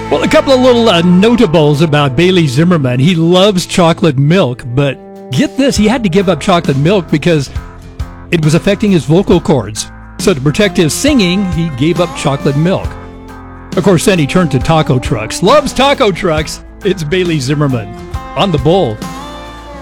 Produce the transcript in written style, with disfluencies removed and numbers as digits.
Well, a couple of little notables about Bailey Zimmerman. He loves chocolate milk, but get this, he had to give up chocolate milk because it was affecting his vocal cords. So to protect his singing, he gave up chocolate milk. Of course, then he turned to taco trucks. Loves taco trucks. It's Bailey Zimmerman on The Bull.